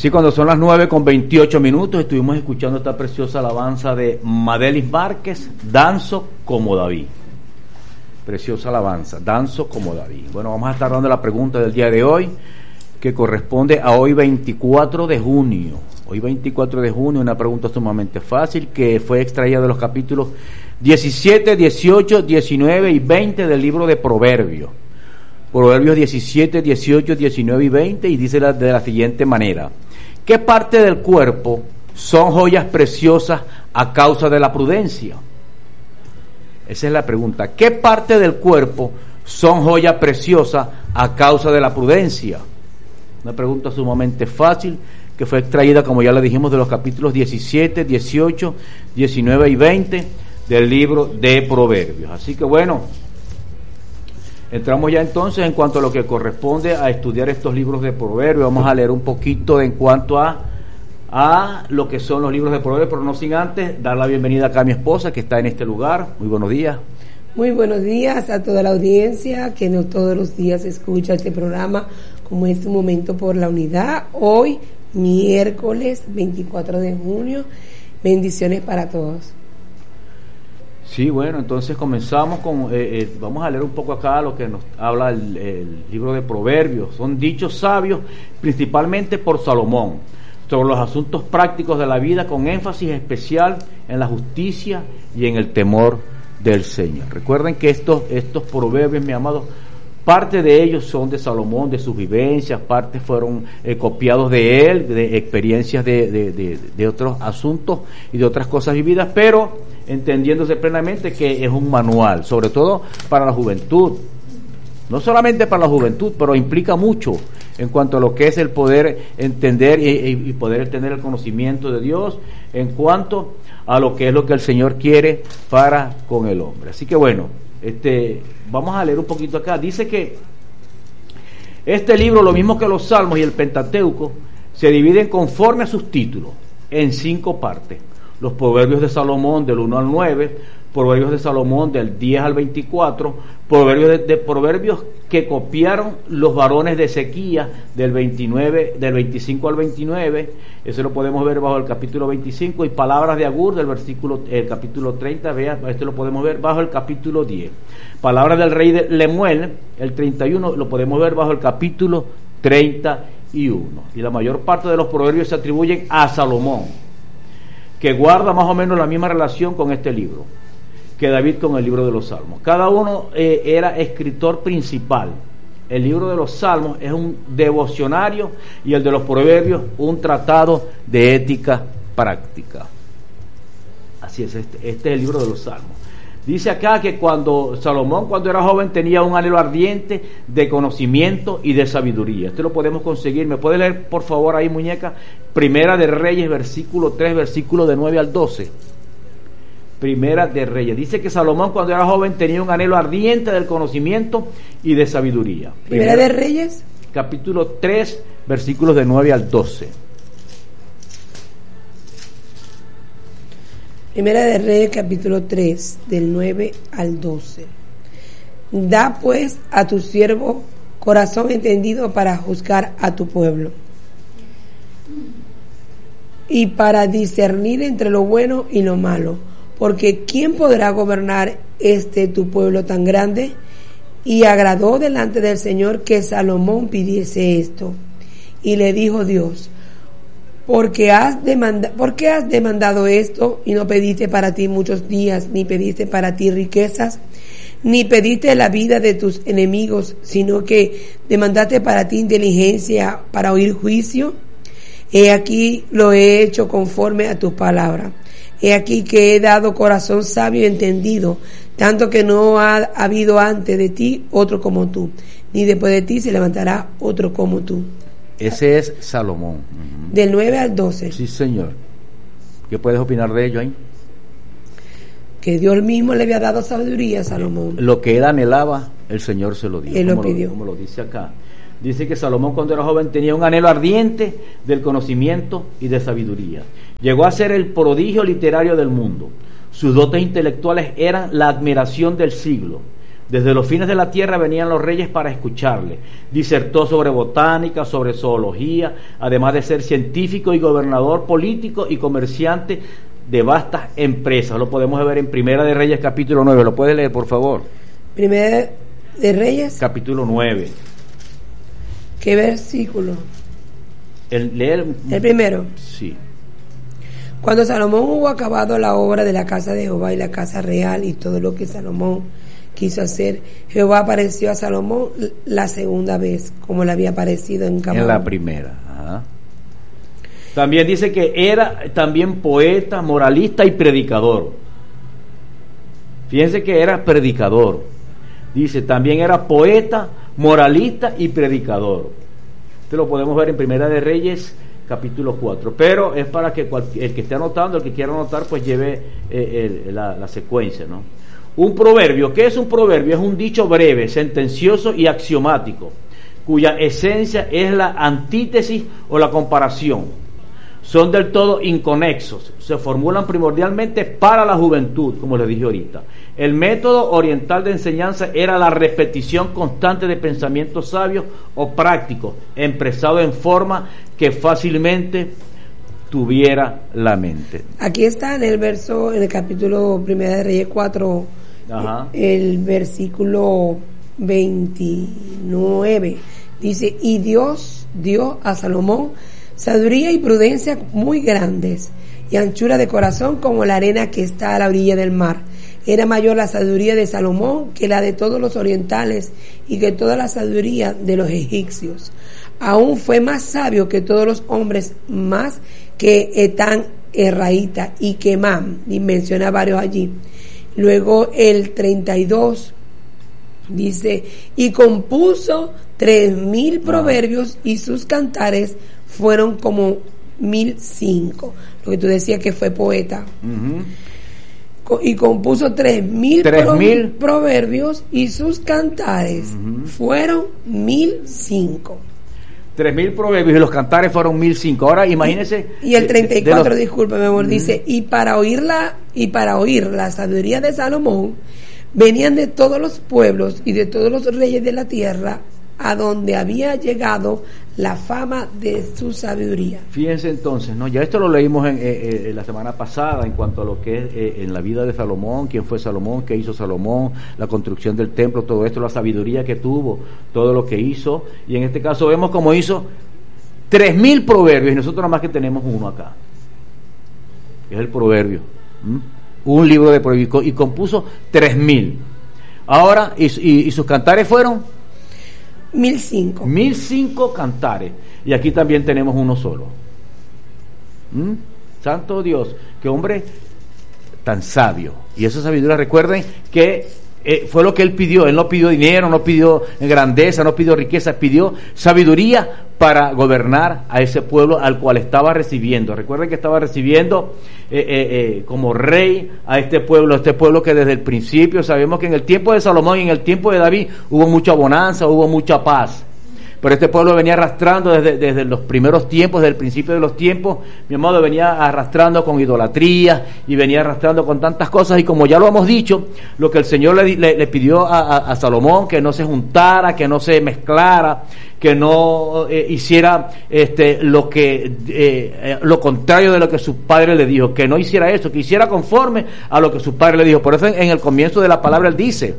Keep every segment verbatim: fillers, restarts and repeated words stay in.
Sí, cuando son las nueve con veintiocho minutos, estuvimos escuchando esta preciosa alabanza de Madelis Márquez, Danzo como David. Preciosa alabanza, Danzo como David. Bueno, vamos a estar dando la pregunta del día de hoy, que corresponde a hoy veinticuatro de junio. Hoy veinticuatro de junio, una pregunta sumamente fácil, que fue extraída de los capítulos diecisiete, dieciocho, diecinueve y veinte del libro de Proverbios. Proverbios diecisiete, dieciocho, diecinueve y veinte, y dice la, de la siguiente manera: ¿qué parte del cuerpo son joyas preciosas a causa de la prudencia? Esa es la pregunta. ¿Qué parte del cuerpo son joyas preciosas a causa de la prudencia? Una pregunta sumamente fácil, que fue extraída, como ya le dijimos, de los capítulos diecisiete, dieciocho, diecinueve y veinte del libro de Proverbios. Así que bueno, entramos ya entonces en cuanto a lo que corresponde a estudiar estos libros de Proverbios. Vamos a leer un poquito en cuanto a, a lo que son los libros de Proverbios, pero no sin antes dar la bienvenida acá a mi esposa, que está en este lugar. Muy buenos días. Muy buenos días a toda la audiencia que no todos los días escucha este programa, como es un momento por la unidad. Hoy, miércoles veinticuatro de junio, bendiciones para todos. Sí, bueno, entonces comenzamos con, eh, eh, vamos a leer un poco acá lo que nos habla el, el libro de Proverbios. Son dichos sabios, principalmente por Salomón, sobre los asuntos prácticos de la vida, con énfasis especial en la justicia y en el temor del Señor. Recuerden que estos, estos proverbios, mi amado, parte de ellos son de Salomón, de sus vivencias, parte fueron eh, copiados de él, de experiencias de, de, de, de otros asuntos y de otras cosas vividas, pero entendiéndose plenamente que es un manual, sobre todo para la juventud. No solamente para la juventud, pero implica mucho en cuanto a lo que es el poder entender y, y poder tener el conocimiento de Dios en cuanto a lo que es lo que el Señor quiere para con el hombre. Así que bueno, este, vamos a leer un poquito acá. Dice que este libro, lo mismo que los Salmos y el Pentateuco, se dividen conforme a sus títulos en cinco partes. Los Proverbios de Salomón del uno al nueve, Proverbios de Salomón del diez al veinticuatro, Proverbios de, de Proverbios que copiaron los varones de Ezequías del veintinueve, del veinticinco al veintinueve, eso lo podemos ver bajo el capítulo veinticinco, y Palabras de Agur del versículo, el capítulo treinta, vea, esto lo podemos ver bajo el capítulo diez. Palabras del rey de Lemuel, el treinta y uno, lo podemos ver bajo el capítulo treinta y uno. Y la mayor parte de los proverbios se atribuyen a Salomón, que guarda más o menos la misma relación con este libro que David con el libro de los Salmos. Cada uno eh, era escritor principal. El libro de los Salmos es un devocionario y el de los Proverbios un tratado de ética práctica. Así es, este, este es el libro de los Salmos. Dice acá que cuando Salomón, cuando era joven, tenía un anhelo ardiente de conocimiento y de sabiduría. Esto lo podemos conseguir. ¿Me puede leer, por favor, ahí, muñeca? Primera de Reyes, versículo tres, versículo de nueve al doce. Primera de Reyes. Dice que Salomón, cuando era joven, tenía un anhelo ardiente del conocimiento y de sabiduría. Primera, Primera de Reyes, capítulo tres, versículos de nueve al doce. Primera de Reyes, capítulo tres, del nueve al doce. Da pues a tu siervo corazón entendido para juzgar a tu pueblo, y para discernir entre lo bueno y lo malo, porque ¿quién podrá gobernar este tu pueblo tan grande? Y agradó delante del Señor que Salomón pidiese esto. Y le dijo Dios: Porque has demanda, ¿por qué has demandado esto y no pediste para ti muchos días, ni pediste para ti riquezas, ni pediste la vida de tus enemigos, sino que demandaste para ti inteligencia para oír juicio? He aquí lo he hecho conforme a tus palabras. He aquí que he dado corazón sabio y entendido, tanto que no ha habido antes de ti otro como tú, ni después de ti se levantará otro como tú. Ese es Salomón. Uh-huh. Del nueve al doce. Sí, señor. ¿Qué puedes opinar de ello ahí? Que Dios mismo le había dado sabiduría a Salomón. Lo que él anhelaba, el Señor se lo dio. Él lo pidió. Como lo dice acá. Dice que Salomón, cuando era joven, tenía un anhelo ardiente del conocimiento y de sabiduría. Llegó a ser el prodigio literario del mundo. Sus dotes intelectuales eran la admiración del siglo. Desde los fines de la tierra venían los reyes para escucharle. Disertó sobre botánica, sobre zoología, además de ser científico y gobernador político y comerciante de vastas empresas. Lo podemos ver en Primera de Reyes, capítulo nueve. ¿Lo puedes leer, por favor? Primera de Reyes, capítulo nueve. ¿Qué versículo? El, leer, el primero. Sí. Cuando Salomón hubo acabado la obra de la casa de Jehová y la casa real y todo lo que Salomón quiso hacer, Jehová apareció a Salomón la segunda vez, como le había aparecido en Gabaón. En la primera. Ajá. También dice que era también poeta, moralista y predicador. Fíjense que era predicador. Dice, también era poeta, moralista y predicador. Esto lo podemos ver en Primera de Reyes, capítulo cuatro. Pero es para que cualquier, el que esté anotando, el que quiera anotar, pues lleve eh, el, la, la secuencia, ¿no? Un proverbio. ¿Qué es un proverbio? Es un dicho breve, sentencioso y axiomático, cuya esencia es la antítesis o la comparación. Son del todo inconexos, se formulan primordialmente para la juventud, como les dije ahorita. El método oriental de enseñanza era la repetición constante de pensamientos sabios o prácticos, expresados en forma que fácilmente tuviera la mente. Aquí está en el verso, en el capítulo Primera de Reyes cuatro, Ajá. el versículo veintinueve, dice, y Dios dio a Salomón sabiduría y prudencia muy grandes, y anchura de corazón como la arena que está a la orilla del mar. Era mayor la sabiduría de Salomón que la de todos los orientales y que toda la sabiduría de los egipcios. Aún fue más sabio que todos los hombres, más que Etán Erraíta y que Emam, y menciona varios allí. Luego el treinta y dos dice, y compuso tres mil proverbios y sus cantares fueron como mil cinco. Lo que tú decías que fue poeta. Uh-huh. Y compuso tres mil pro- proverbios y sus cantares uh-huh. fueron mil cinco. Tres mil proverbios y los cantares fueron mil cinco. Ahora imagínense. Y, y el treinta y cuatro, los... disculpe, mi amor, uh-huh. dice, y para oír la, y para oír la sabiduría de Salomón, venían de todos los pueblos y de todos los reyes de la tierra, a donde había llegado la fama de su sabiduría. Fíjense entonces, ¿no? Ya esto lo leímos en, eh, eh, la semana pasada en cuanto a lo que es eh, en la vida de Salomón, quién fue Salomón, qué hizo Salomón, la construcción del templo, todo esto, la sabiduría que tuvo, todo lo que hizo, y en este caso vemos cómo hizo tres mil proverbios, y nosotros nada más que tenemos uno acá, que es el proverbio, ¿Mm? un libro de proverbios, y compuso tres mil. Ahora, y, y, y sus cantares fueron Mil cinco. Mil cinco cantares. Y aquí también tenemos uno solo. ¿Mm? Santo Dios, qué hombre tan sabio. Y esa sabiduría, recuerden que eh, fue lo que él pidió. Él no pidió dinero, no pidió grandeza, no pidió riqueza, pidió sabiduría para gobernar a ese pueblo al cual estaba recibiendo. Recuerden que estaba recibiendo eh, eh, eh, como rey a este pueblo, este pueblo que desde el principio, sabemos que en el tiempo de Salomón y en el tiempo de David hubo mucha bonanza, hubo mucha paz. Pero este pueblo venía arrastrando desde, desde los primeros tiempos, desde el principio de los tiempos, mi amado, venía arrastrando con idolatría y venía arrastrando con tantas cosas, y como ya lo hemos dicho, lo que el Señor le, le, le pidió a, a, a Salomón, que no se juntara, que no se mezclara, que no eh, hiciera este lo que eh, eh, lo contrario de lo que su padre le dijo, que no hiciera eso, que hiciera conforme a lo que su padre le dijo. Por eso en, en el comienzo de la palabra él dice,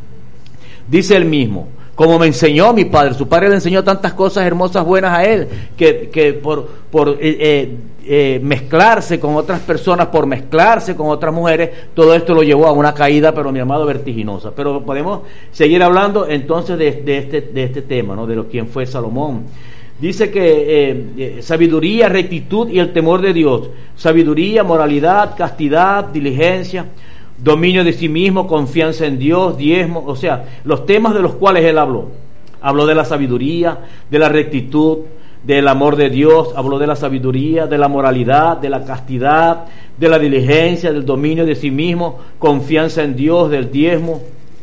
dice él mismo, como me enseñó mi padre. Su padre le enseñó tantas cosas hermosas, buenas a él, que, que por, por eh, eh, eh, mezclarse con otras personas, por mezclarse con otras mujeres, todo esto lo llevó a una caída, pero mi amado, vertiginosa. Pero podemos seguir hablando entonces de, de, este, de este tema, ¿no? De lo quién fue Salomón. Dice que eh, eh, sabiduría, rectitud y el temor de Dios. Sabiduría, moralidad, castidad, diligencia, dominio de sí mismo, confianza en Dios, diezmo, o sea, los temas de los cuales él habló. Habló de la sabiduría, de la rectitud, del amor de Dios, habló de la sabiduría, de la moralidad, de la castidad, de la diligencia, del dominio de sí mismo, confianza en Dios, del diezmo,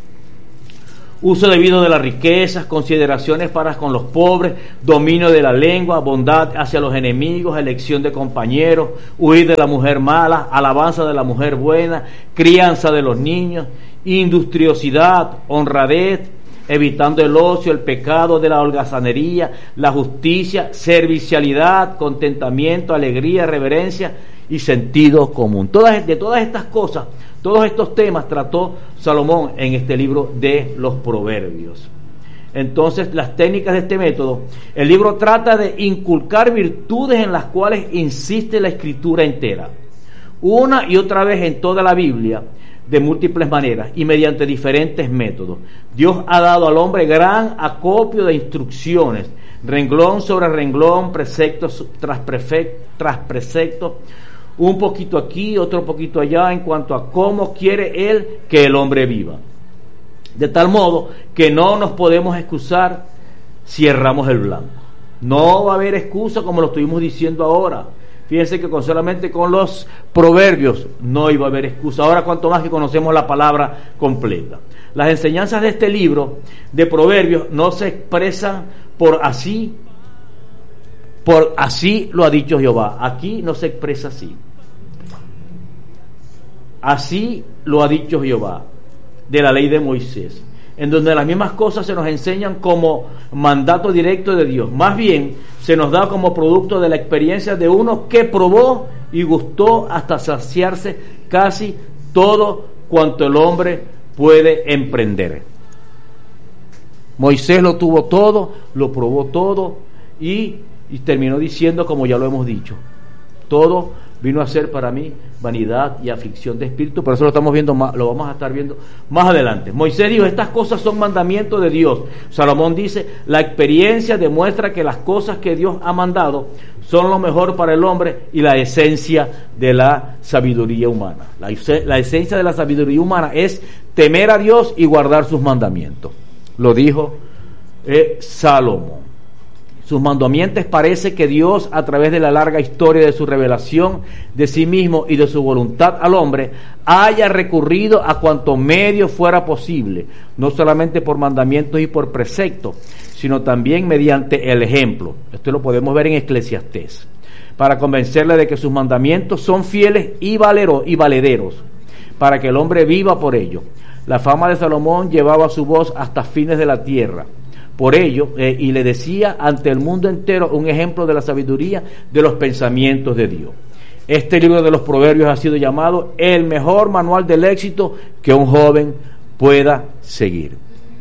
uso debido de las riquezas, consideraciones para con los pobres, dominio de la lengua, bondad hacia los enemigos, elección de compañeros, huir de la mujer mala, alabanza de la mujer buena, crianza de los niños industriosidad, honradez, evitando el ocio, el pecado de la holgazanería, la justicia, servicialidad, contentamiento, alegría, reverencia y sentido común. Todas, de todas estas cosas, todos estos temas trató Salomón en este libro de los Proverbios. Entonces, las técnicas de este método, el libro trata de inculcar virtudes en las cuales insiste la escritura entera, una y otra vez en toda la Biblia, de múltiples maneras y mediante diferentes métodos. Dios ha dado al hombre gran acopio de instrucciones, renglón sobre renglón, precepto tras, prefecto, tras precepto, un poquito aquí, otro poquito allá, en cuanto a cómo quiere Él que el hombre viva. De tal modo que no nos podemos excusar si erramos el blanco. No va a haber excusa como lo estuvimos diciendo ahora. Fíjense que con solamente con los proverbios no iba a haber excusa. Ahora cuanto más que conocemos la palabra completa. Las enseñanzas de este libro de proverbios no se expresan por así, por así lo ha dicho Jehová. Aquí no se expresa así. Así lo ha dicho Jehová, de la ley de Moisés, en donde las mismas cosas se nos enseñan como mandato directo de Dios. Más bien, se nos da como producto de la experiencia de uno que probó y gustó hasta saciarse casi todo cuanto el hombre puede emprender. Moisés lo tuvo todo, lo probó todo y, y terminó diciendo, como ya lo hemos dicho, todo vino a ser para mí vanidad y aflicción de espíritu. Por eso lo estamos viendo más, lo vamos a estar viendo más adelante. Moisés dijo, estas cosas son mandamientos de Dios. Salomón dice, la experiencia demuestra que las cosas que Dios ha mandado son lo mejor para el hombre y la esencia de la sabiduría humana. La, la esencia de la sabiduría humana es temer a Dios y guardar sus mandamientos. Lo dijo eh, Salomón. Sus mandamientos parece que Dios, a través de la larga historia de su revelación de sí mismo y de su voluntad al hombre, haya recurrido a cuanto medio fuera posible, no solamente por mandamientos y por preceptos, sino también mediante el ejemplo. Esto lo podemos ver en Eclesiastés, para convencerle de que sus mandamientos son fieles y, valero, y valederos, para que el hombre viva por ello. La fama de Salomón llevaba su voz hasta fines de la tierra. Por ello, eh, y le decía ante el mundo entero un ejemplo de la sabiduría de los pensamientos de Dios. Este libro de los Proverbios ha sido llamado el mejor manual del éxito que un joven pueda seguir.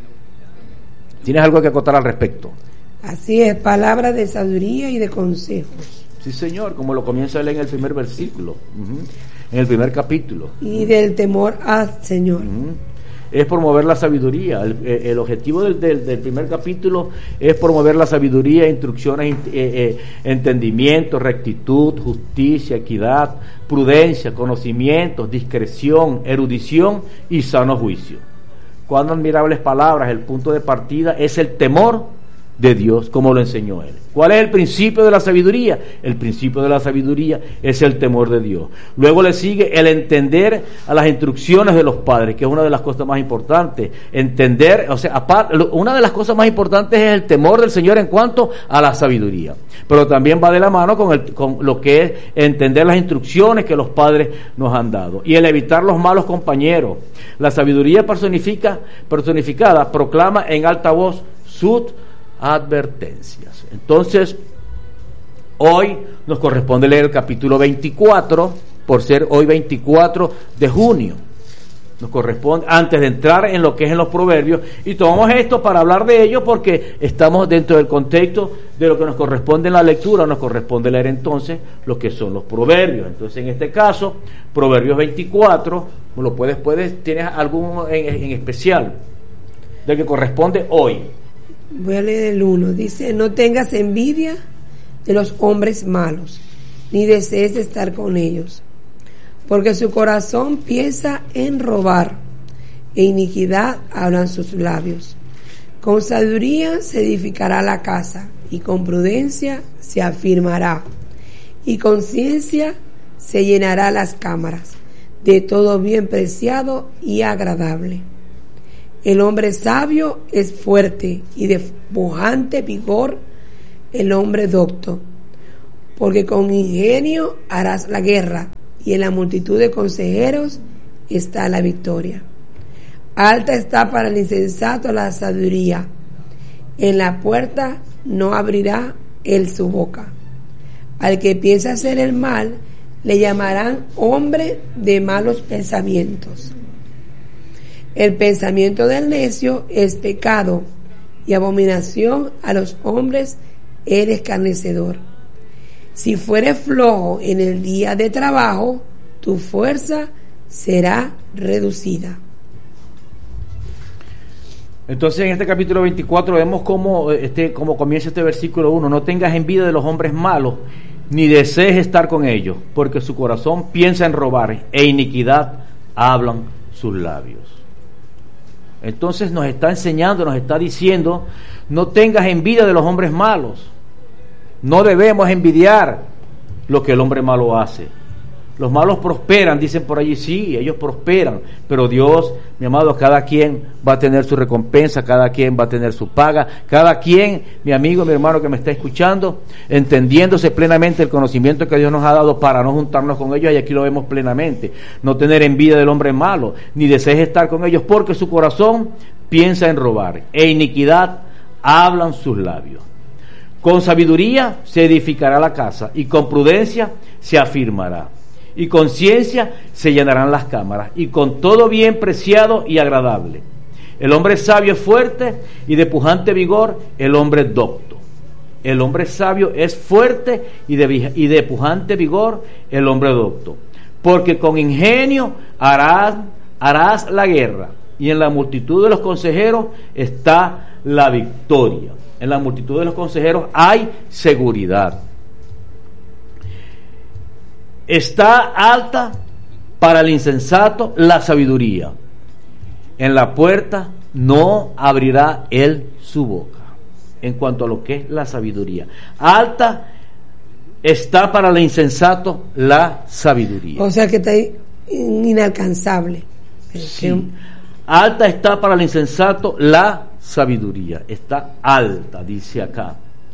¿Tienes algo que acotar al respecto? Así es, palabras de sabiduría y de consejos. Sí, señor, como lo comienza a leer en el primer versículo, uh-huh, en el primer capítulo. Y del temor al Señor. Uh-huh. Es promover la sabiduría. El, el objetivo del, del, del primer capítulo es promover la sabiduría, instrucciones, eh, eh, entendimiento, rectitud, justicia, equidad, prudencia, conocimientos, discreción, erudición y sano juicio. Cuán admirables palabras. El punto de partida es el temor de Dios, como lo enseñó él. ¿Cuál es el principio de la sabiduría? El principio de la sabiduría es el temor de Dios. Luego le sigue el entender a las instrucciones de los padres, que es una de las cosas más importantes. Entender, o sea, aparte, una de las cosas más importantes es el temor del Señor en cuanto a la sabiduría. Pero también va de la mano con, el, con lo que es entender las instrucciones que los padres nos han dado. Y el evitar los malos compañeros. La sabiduría personifica, personificada proclama en alta voz sus advertencias. Entonces, hoy nos corresponde leer el capítulo veinticuatro, por ser hoy veinticuatro de junio. Nos corresponde, antes de entrar en lo que es en los proverbios, y tomamos esto para hablar de ello porque estamos dentro del contexto de lo que nos corresponde en la lectura. Nos corresponde leer entonces lo que son los proverbios. Entonces, en este caso, Proverbios veinticuatro, lo puedes, puedes, ¿tienes algún en, en especial del que corresponde hoy? Voy a leer el uno. Dice, no tengas envidia de los hombres malos, ni desees estar con ellos, porque su corazón piensa en robar, e iniquidad hablan sus labios. Con sabiduría se edificará la casa, y con prudencia se afirmará, y con ciencia se llenará las cámaras, de todo bien preciado y agradable. El hombre sabio es fuerte y de pujante vigor el hombre docto, porque con ingenio harás la guerra y en la multitud de consejeros está la victoria. Alta está para el insensato la sabiduría. En la puerta no abrirá él su boca. Al que piensa hacer el mal, le llamarán hombre de malos pensamientos. El pensamiento del necio es pecado, y abominación a los hombres el escarnecedor. Si fueres flojo en el día de trabajo, tu fuerza será reducida. Entonces, en este capítulo veinticuatro vemos cómo, este, cómo comienza este versículo uno. No tengas envidia de los hombres malos, ni desees estar con ellos, porque su corazón piensa en robar, e iniquidad hablan sus labios. Entonces nos está enseñando, nos está diciendo, no tengas envidia de los hombres malos. No debemos envidiar lo que el hombre malo hace. Los malos prosperan, dicen por allí, sí, ellos prosperan, pero Dios, mi amado, cada quien va a tener su recompensa, cada quien va a tener su paga, cada quien, mi amigo, mi hermano que me está escuchando, entendiéndose plenamente el conocimiento que Dios nos ha dado para no juntarnos con ellos, y aquí lo vemos plenamente, no tener envidia del hombre malo, ni desees estar con ellos, porque su corazón piensa en robar, e iniquidad hablan sus labios. Con sabiduría se edificará la casa, y con prudencia se afirmará. Y con ciencia se llenarán las cámaras, y con todo bien preciado y agradable. El hombre sabio es fuerte, y de pujante vigor el hombre docto. El hombre sabio es fuerte, y de, y de pujante vigor el hombre docto. Porque con ingenio harás, harás la guerra, y en la multitud de los consejeros está la victoria. En la multitud de los consejeros hay seguridad. Está alta para el insensato la sabiduría. En la puerta no abrirá él su boca. En cuanto a lo que es la sabiduría, alta está para el insensato la sabiduría. O sea que está inalcanzable. Sí. Alta está para el insensato la sabiduría. Está alta, dice acá.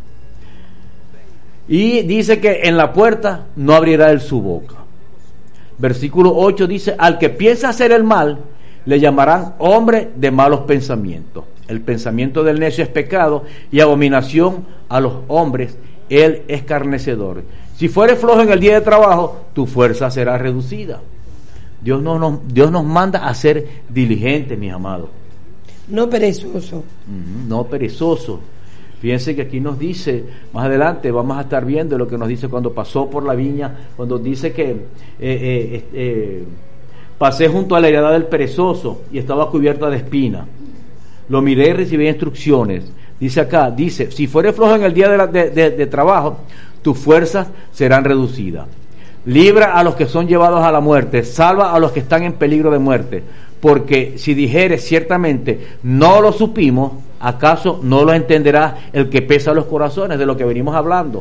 Y dice que en la puerta no abrirá él su boca. Versículo ocho dice, al que piensa hacer el mal, le llamarán hombre de malos pensamientos. El pensamiento del necio es pecado, y abominación a los hombres el escarnecedor. Si fueres flojo en el día de trabajo, tu fuerza será reducida. Dios no nos, Dios nos manda a ser diligentes, mis amados. No perezoso. Uh-huh, no perezoso. Fíjense que aquí nos dice, más adelante vamos a estar viendo lo que nos dice cuando pasó por la viña, cuando dice que eh, eh, eh, pasé junto a la heredad del perezoso y estaba cubierta de espina. Lo miré y recibí instrucciones. Dice acá, dice, si fueres flojo en el día de, la, de, de, de trabajo, tus fuerzas serán reducidas. Libra a los que son llevados a la muerte, salva a los que están en peligro de muerte. Porque si dijeres ciertamente, no lo supimos, ¿acaso no lo entenderá el que pesa los corazones? De lo que venimos hablando.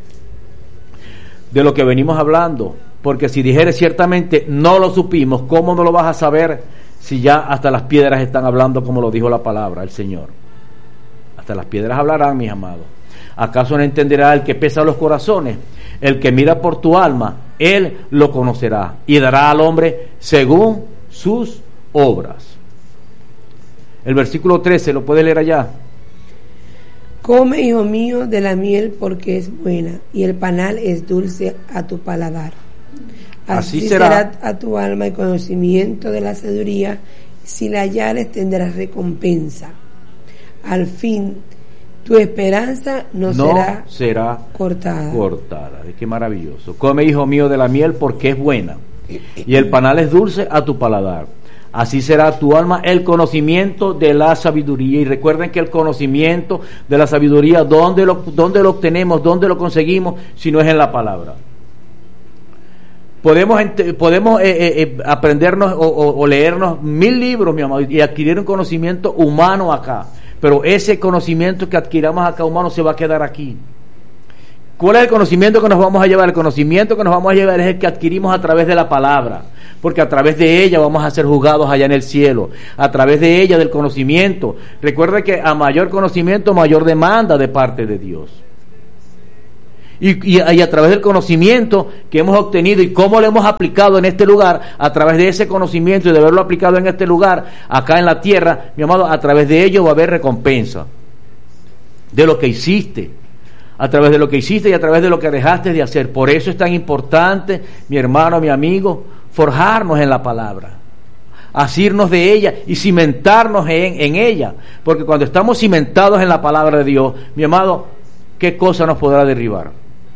De lo que venimos hablando. Porque si dijeres ciertamente, no lo supimos, ¿cómo no lo vas a saber si ya hasta las piedras están hablando como lo dijo la palabra, el Señor? Hasta las piedras hablarán, mis amados. ¿Acaso no entenderá el que pesa los corazones? El que mira por tu alma, él lo conocerá y dará al hombre según sus obras. El versículo trece, ¿lo puede leer allá? Come, hijo mío, de la miel porque es buena, y el panal es dulce a tu paladar. Así, Así será. será a tu alma el conocimiento de la sabiduría, si la hallares tendrás recompensa. Al fin, tu esperanza no, no será, será cortada. cortada. Qué maravilloso. Come, hijo mío, de la miel porque es buena, y el panal es dulce a tu paladar. Así será tu alma el conocimiento de la sabiduría. Y recuerden que el conocimiento de la sabiduría, ¿dónde lo, dónde lo obtenemos? ¿Dónde lo conseguimos? Si no es en la palabra. Podemos, podemos eh, eh, aprendernos o, o, o leernos mil libros, mi amado, y adquirir un conocimiento humano acá. Pero ese conocimiento que adquiramos acá humano se va a quedar aquí. ¿Cuál es el conocimiento que nos vamos a llevar? El conocimiento que nos vamos a llevar es el que adquirimos a través de la palabra, porque a través de ella vamos a ser juzgados allá en el cielo, a través de ella, del conocimiento. Recuerde que a mayor conocimiento, mayor demanda de parte de Dios. Y, y, y a través del conocimiento que hemos obtenido y cómo lo hemos aplicado en este lugar, a través de ese conocimiento y de haberlo aplicado en este lugar, acá en la tierra, mi amado, a través de ello va a haber recompensa de lo que hiciste, a través de lo que hiciste y a través de lo que dejaste de hacer. Por eso es tan importante, mi hermano, mi amigo, forjarnos en la palabra, asirnos de ella y cimentarnos en, en ella, porque cuando estamos cimentados en la palabra de Dios, mi amado, ¿qué cosa nos podrá derribar?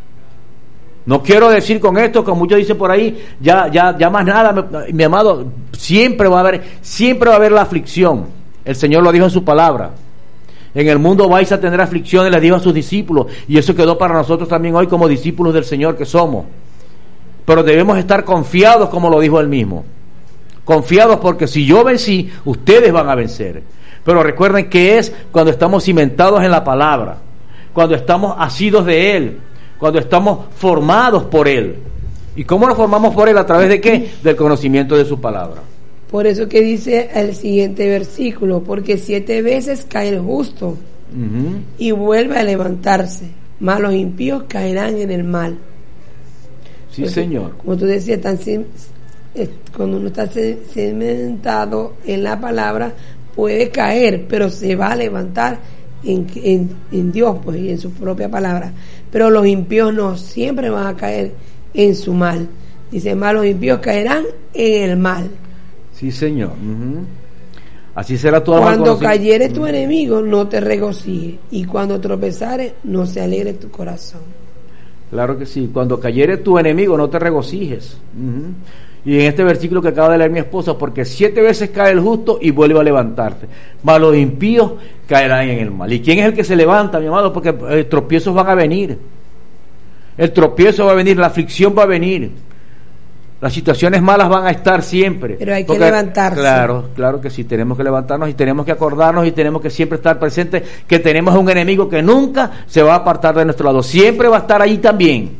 No quiero decir con esto, como muchos dicen por ahí, ya, ya, ya más nada, mi, mi amado, siempre va a haber, siempre va a haber la aflicción. El Señor lo dijo en su palabra. En el mundo vais a tener aflicciones, les dijo a sus discípulos, y eso quedó para nosotros también hoy como discípulos del Señor que somos. Pero debemos estar confiados, como lo dijo él mismo. Confiados porque si yo vencí, ustedes van a vencer. Pero recuerden que es cuando estamos cimentados en la palabra, cuando estamos asidos de Él, cuando estamos formados por Él. ¿Y cómo nos formamos por Él? ¿A través de qué? Del conocimiento de su palabra. Por eso que dice el siguiente versículo, porque siete veces cae el justo uh-huh. y vuelve a levantarse, mas los impíos caerán en el mal. Sí, porque, Señor. Como tú decías, tan, cuando uno está cimentado en la palabra, puede caer, pero se va a levantar en, en, en Dios, pues, y en su propia palabra. Pero los impíos no, siempre van a caer en su mal. Dice, mas los impíos caerán en el mal. Sí, Señor. Uh-huh. Así será tu alma. Cuando cayere tu enemigo, no te regocijes, y cuando tropezares, no se alegre tu corazón. Claro que sí. Cuando cayere tu enemigo, no te regocijes. Uh-huh. Y en este versículo que acaba de leer mi esposa, porque siete veces cae el justo y vuelve a levantarse, mas los impíos caerán en el mal. ¿Y quién es el que se levanta, mi amado? Porque eh, tropiezos van a venir. El tropiezo va a venir, la aflicción va a venir. Las situaciones malas van a estar siempre. Pero hay porque, que levantarse. Claro, claro que sí, tenemos que levantarnos y tenemos que acordarnos y tenemos que siempre estar presentes que tenemos un enemigo que nunca se va a apartar de nuestro lado, siempre va a estar ahí también.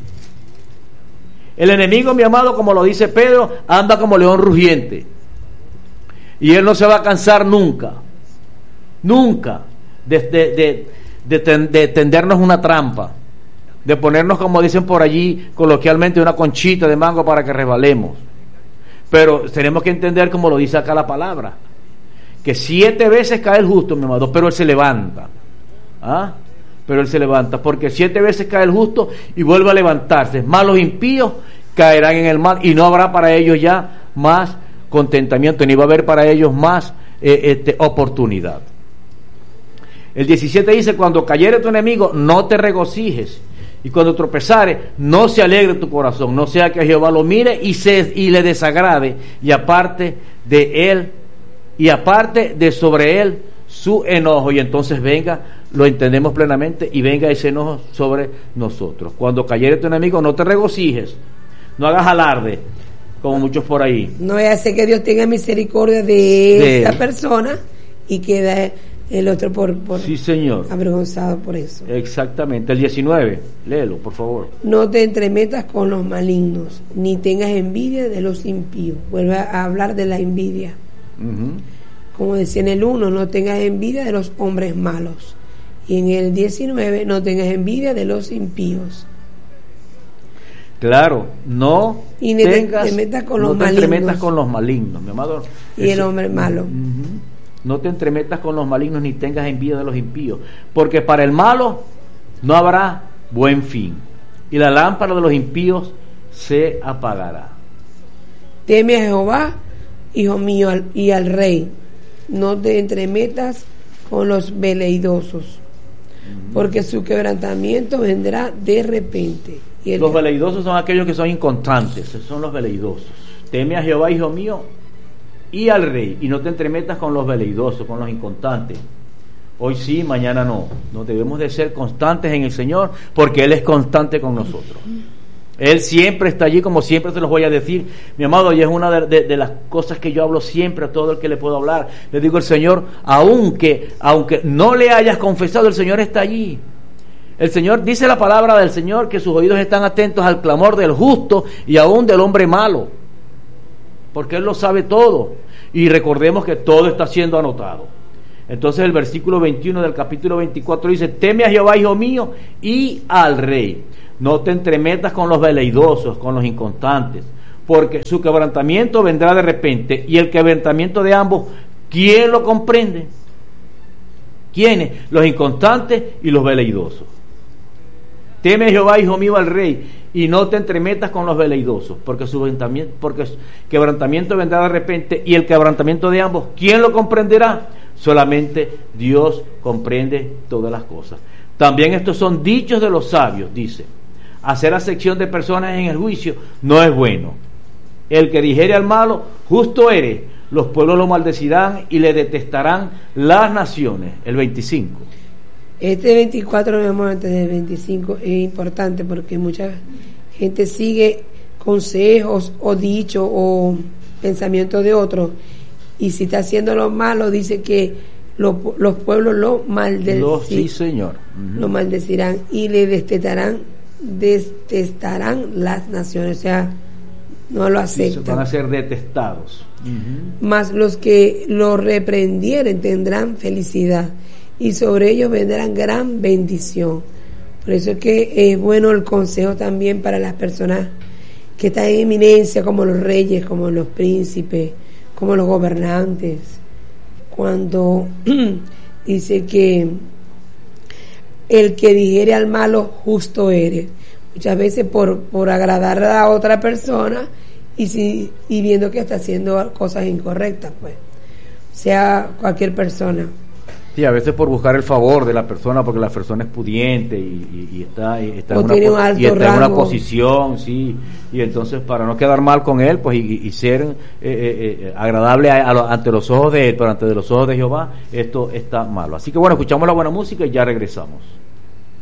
El enemigo, mi amado, como lo dice Pedro, anda como león rugiente. Y él no se va a cansar nunca, nunca, de, de, de, de, ten, de tendernos una trampa, de ponernos, como dicen por allí coloquialmente, una conchita de mango para que resbalemos. Pero tenemos que entender, como lo dice acá la palabra, que siete veces cae el justo, mi amado, pero él se levanta. ¿Ah? Pero él se levanta, porque siete veces cae el justo y vuelve a levantarse. Más los impíos caerán en el mal, y no habrá para ellos ya más contentamiento, ni va a haber para ellos más eh, este, oportunidad. El diecisiete dice, cuando cayere tu enemigo, no te regocijes, y cuando tropezare, no se alegre tu corazón, no sea que Jehová lo mire y, se, y le desagrade, y aparte de él, y aparte de sobre él su enojo, y entonces venga, lo entendemos plenamente, y venga ese enojo sobre nosotros. Cuando cayere tu enemigo, no te regocijes, no hagas alarde, como muchos por ahí. No hace que Dios tenga misericordia de, de esta él. persona y quede el otro por, por sí, señor, avergonzado por eso. Exactamente. El diecinueve, léelo, por favor. No te entremetas con los malignos, ni tengas envidia de los impíos. Vuelve a hablar de la envidia. Uh-huh. Como decía en el uno, no tengas envidia de los hombres malos. Y en el diecinueve, no tengas envidia de los impíos. Claro, no y tengas, te metas con los no te malignos. entremetas con los malignos, mi amado. Y Eso, el hombre malo. Uh-huh. No te entremetas con los malignos, ni tengas envidia de los impíos, porque para el malo no habrá buen fin, y la lámpara de los impíos se apagará. Teme a Jehová, hijo mío, y al rey. No te entremetas con los veleidosos, uh-huh. porque su quebrantamiento vendrá de repente. Y el... Los veleidosos son aquellos que son inconstantes, son los veleidosos. Teme a Jehová, hijo mío, y al rey, y no te entremetas con los veleidosos, con los inconstantes. Hoy sí, mañana no. No debemos de ser constantes en el Señor, porque Él es constante con nosotros. Él siempre está allí, como siempre se los voy a decir, mi amado, y es una de, de, de las cosas que yo hablo siempre a todo el que le puedo hablar. Le digo al Señor, aunque, aunque no le hayas confesado, el Señor está allí. El Señor, dice la palabra del Señor, que sus oídos están atentos al clamor del justo y aún del hombre malo, porque Él lo sabe todo, y recordemos que todo está siendo anotado. Entonces el versículo veintiuno del capítulo veinticuatro dice, teme a Jehová, hijo mío, y al rey. no te entremetas con los veleidosos, con los inconstantes, porque su quebrantamiento vendrá de repente, y el quebrantamiento de ambos, ¿quién lo comprende? ¿Quiénes? Los inconstantes y los veleidosos. Teme a Jehová, hijo mío, al rey, y no te entremetas con los veleidosos, porque su quebrantamiento, porque su quebrantamiento vendrá de repente, y el quebrantamiento de ambos, ¿quién lo comprenderá? Solamente Dios comprende todas las cosas. También estos son dichos de los sabios, dice: hacer acepción de personas en el juicio no es bueno. El que dijere al malo, justo eres, los pueblos lo maldecirán y le detestarán las naciones. El veinticinco. Este veinticuatro, mi amor, antes del veinticinco, es importante porque mucha gente sigue consejos o dichos o pensamientos de otros, y si está haciendo lo malo, dice que los, los pueblos lo maldecirán. Sí, señor. Uh-huh. Lo maldecirán y le detestarán, detestarán las naciones, o sea, no lo aceptan. Sí, van a ser detestados. Uh-huh. Mas los que lo reprendieren tendrán felicidad, y sobre ellos vendrán gran bendición. Por eso es que es bueno el consejo también para las personas que están en eminencia, como los reyes, como los príncipes, como los gobernantes, cuando dice que el que dijere al malo, justo eres. Muchas veces por, por agradar a otra persona, y, si, y viendo que está haciendo cosas incorrectas, pues, sea cualquier persona. Sí, a veces por buscar el favor de la persona, porque la persona es pudiente y, y, y está, y está, en una, tiene un alto y está en una posición, sí, y entonces para no quedar mal con él, pues y, y ser eh, eh, agradable a, a, ante los ojos de él, pero ante los ojos de Jehová, esto está malo. Así que bueno, escuchamos la buena música y ya regresamos.